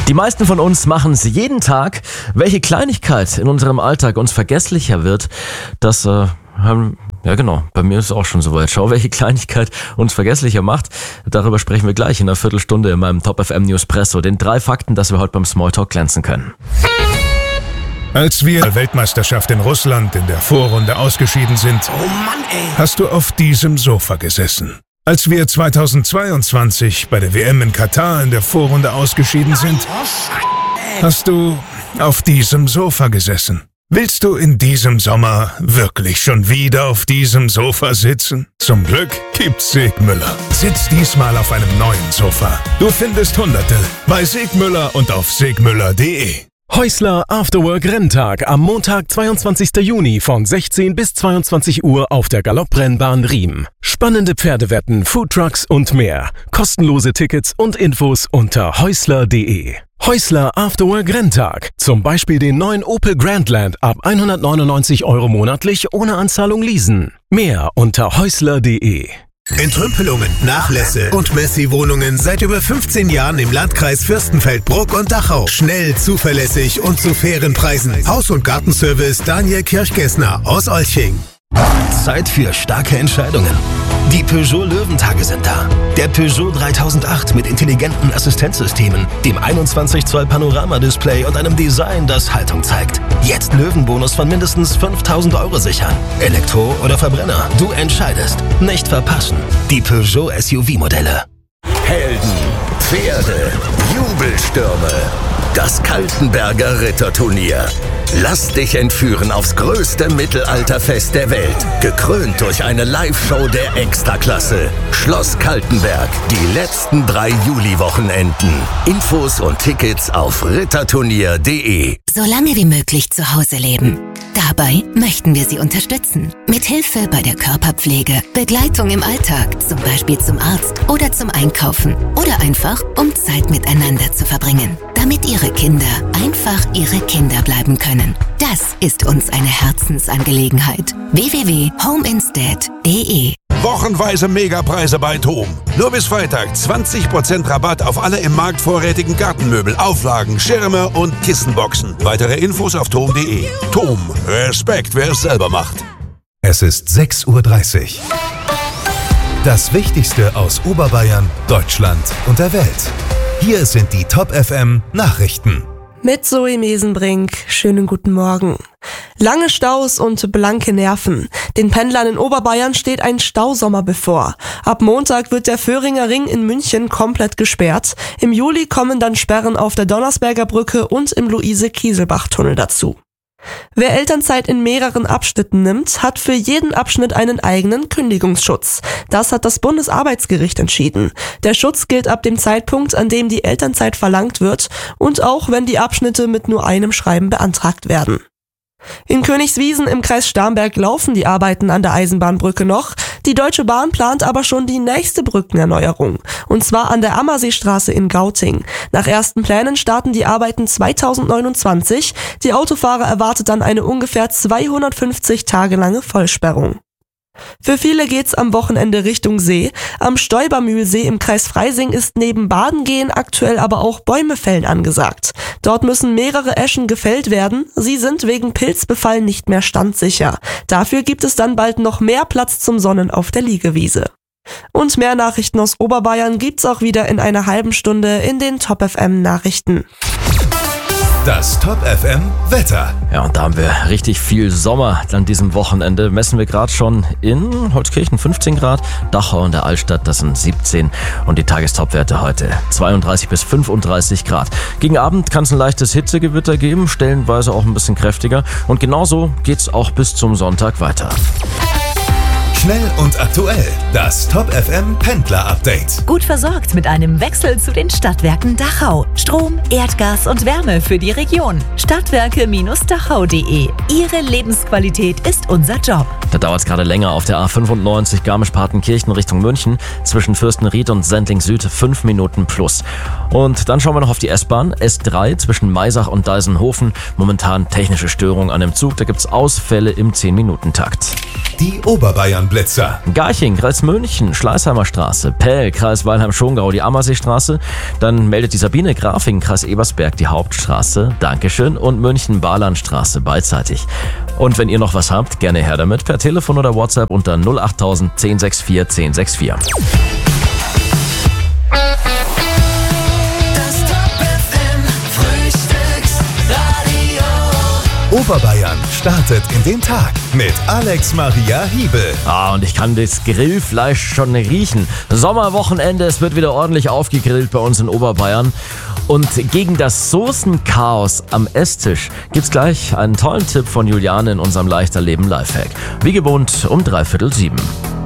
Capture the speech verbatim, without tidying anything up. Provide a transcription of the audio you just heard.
Die meisten von uns machen es jeden Tag. Welche Kleinigkeit in unserem Alltag uns vergesslicher wird, das äh, haben... Ja genau, bei mir ist es auch schon soweit. Schau, welche Kleinigkeit uns vergesslicher macht. Darüber sprechen wir gleich in einer Viertelstunde in meinem Top F M Newspresso. Den drei Fakten, dass wir heute beim Smalltalk glänzen können. Als wir der Weltmeisterschaft in Russland in der Vorrunde ausgeschieden sind, oh Mann, ey. hast du auf diesem Sofa gesessen. Als wir zweitausendzweiundzwanzig bei der W M in Katar in der Vorrunde ausgeschieden sind, hast du auf diesem Sofa gesessen. Willst du in diesem Sommer wirklich schon wieder auf diesem Sofa sitzen? Zum Glück gibt's Segmüller. Sitz diesmal auf einem neuen Sofa. Du findest Hunderte bei Segmüller und auf segmüller punkt de. Häusler Afterwork Renntag am Montag, zweiundzwanzigsten Juni von sechzehn bis zweiundzwanzig Uhr auf der Galopprennbahn Riem. Spannende Pferdewetten, Foodtrucks und mehr. Kostenlose Tickets und Infos unter häusler punkt de. Häusler Afterwork Renntag. Zum Beispiel den neuen Opel Grandland ab hundertneunundneunzig Euro monatlich ohne Anzahlung leasen. Mehr unter häusler punkt de. Entrümpelungen, Nachlässe und Messi-Wohnungen seit über fünfzehn Jahren im Landkreis Fürstenfeldbruck und Dachau. Schnell, zuverlässig und zu fairen Preisen. Haus- und Gartenservice Daniel Kirchgessner aus Olching. Zeit für starke Entscheidungen. Die Peugeot Löwentage sind da. Der Peugeot dreitausendacht mit intelligenten Assistenzsystemen, dem einundzwanzig Zoll Panoramadisplay und einem Design, das Haltung zeigt. Jetzt Löwenbonus von mindestens fünftausend Euro sichern. Elektro oder Verbrenner, du entscheidest. Nicht verpassen. Die Peugeot S U V-Modelle. Helden, Pferde, Jubelstürme. Das Kaltenberger Ritterturnier. Lass dich entführen aufs größte Mittelalterfest der Welt. Gekrönt durch eine Live-Show der Extraklasse. Schloss Kaltenberg. Die letzten drei Juli-Wochenenden. Infos und Tickets auf ritterturnier punkt de. So lange wie möglich zu Hause leben. Dabei möchten wir Sie unterstützen. Mit Hilfe bei der Körperpflege, Begleitung im Alltag, zum Beispiel zum Arzt oder zum Einkaufen. Oder einfach, um Zeit miteinander zu verbringen. Damit Ihre Kinder einfach Ihre Kinder bleiben können. Das ist uns eine Herzensangelegenheit. w w w punkt homeinstead punkt de. Wochenweise Megapreise bei TOM. Nur bis Freitag zwanzig Prozent Rabatt auf alle im Markt vorrätigen Gartenmöbel, Auflagen, Schirme und Kissenboxen. Weitere Infos auf tom punkt de. TOM. Respekt, wer es selber macht. Es ist sechs Uhr dreißig. Das Wichtigste aus Oberbayern, Deutschland und der Welt. Hier sind die Top F M Nachrichten. Mit Zoe Mesenbrink. Schönen guten Morgen. Lange Staus und blanke Nerven. Den Pendlern in Oberbayern steht ein Stausommer bevor. Ab Montag wird der Föhringer Ring in München komplett gesperrt. Im Juli kommen dann Sperren auf der Donnersberger Brücke und im Luise-Kieselbach-Tunnel dazu. Wer Elternzeit in mehreren Abschnitten nimmt, hat für jeden Abschnitt einen eigenen Kündigungsschutz. Das hat das Bundesarbeitsgericht entschieden. Der Schutz gilt ab dem Zeitpunkt, an dem die Elternzeit verlangt wird und auch wenn die Abschnitte mit nur einem Schreiben beantragt werden. In Königswiesen im Kreis Starnberg laufen die Arbeiten an der Eisenbahnbrücke noch. Die Deutsche Bahn plant aber schon die nächste Brückenerneuerung. Und zwar an der Ammerseestraße in Gauting. Nach ersten Plänen starten die Arbeiten zweitausendneunundzwanzig. Die Autofahrer erwartet dann eine ungefähr zweihundertfünfzig Tage lange Vollsperrung. Für viele geht's am Wochenende Richtung See. Am Stäubermühlsee im Kreis Freising ist neben Badengehen aktuell aber auch Bäume fällen angesagt. Dort müssen mehrere Eschen gefällt werden. Sie sind wegen Pilzbefall nicht mehr standsicher. Dafür gibt es dann bald noch mehr Platz zum Sonnen auf der Liegewiese. Und mehr Nachrichten aus Oberbayern gibt's auch wieder in einer halben Stunde in den Top F M Nachrichten. Das Top F M Wetter. Ja, und da haben wir richtig viel Sommer an diesem Wochenende. Messen wir gerade schon in Holzkirchen fünfzehn Grad, Dachau und der Altstadt, das sind siebzehn und die Tagestopwerte heute zweiunddreißig bis fünfunddreißig Grad. Gegen Abend kann es ein leichtes Hitzegewitter geben, stellenweise auch ein bisschen kräftiger und genauso geht's auch bis zum Sonntag weiter. Schnell und aktuell. Das Top F M Pendler Update. Gut versorgt mit einem Wechsel zu den Stadtwerken Dachau. Strom, Erdgas und Wärme für die Region. Stadtwerke Dachau punkt de. Ihre Lebensqualität ist unser Job. Da dauert es gerade länger auf der A fünfundneunzig Garmisch-Partenkirchen Richtung München. Zwischen Fürstenried und Sendling Süd fünf Minuten plus. Und dann schauen wir noch auf die S-Bahn. S drei zwischen Maisach und Deisenhofen. Momentan technische Störung an dem Zug. Da gibt's Ausfälle im zehn Minuten Takt. Die Oberbayern-Blitzer. Garching, Kreis München, Schleißheimer Straße. Pell, Kreis Weilheim-Schongau, die Ammerseestraße. Dann meldet die Sabine Grafing, Kreis Ebersberg, die Hauptstraße. Dankeschön. Und München-Barlandstraße beidseitig. Und wenn ihr noch was habt, gerne her damit per Telefon oder WhatsApp unter null achttausend zehn sechs vier zehn sechs vier. Oberbayern startet in den Tag mit Alex Maria Hiebel. Ah, und ich kann das Grillfleisch schon riechen. Sommerwochenende, es wird wieder ordentlich aufgegrillt bei uns in Oberbayern. Und gegen das Soßenchaos am Esstisch gibt's gleich einen tollen Tipp von Juliane in unserem Leichter Leben Lifehack. Wie gewohnt um dreiviertel sieben.